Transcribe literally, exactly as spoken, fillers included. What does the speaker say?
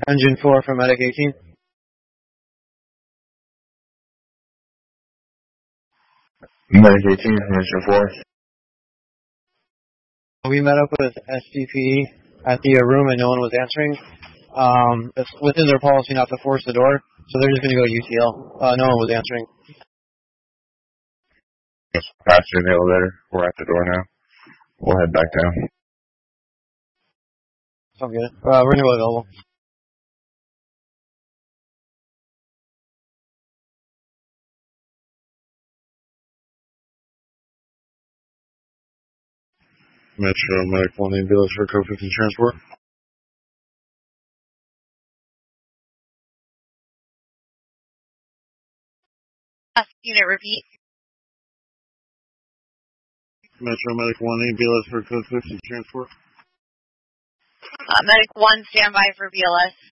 Engine four for Medic eighteen. Medic eighteen, Engine four. We met up with S C P at the room and no one was answering. Um, it's within their policy not to force the door, so they're just going to go U T L. Uh, no one was answering. Yes, passenger in the elevator. We're at the door now. We'll head back down. Sounds good. Uh, we're going to go available. Metro Medic one ambulance for code fifteen transport. Uh, unit repeat. Metro Medic one ambulance for code fifteen transport. Uh, Medic one, standby for B L S.